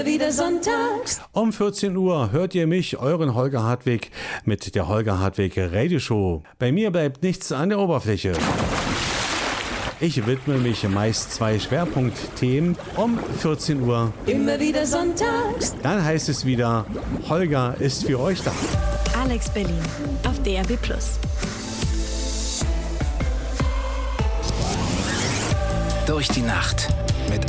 Wieder sonntags. Um 14 Uhr hört ihr mich, euren Holger Hartwig, mit der Holger Hartwig Radio Show. Bei mir bleibt nichts an der Oberfläche. Ich widme mich meist 2 Schwerpunktthemen um 14 Uhr. Immer wieder sonntags. Dann heißt es wieder, Holger ist für euch da. Alex Berlin auf DRB+. Durch die Nacht.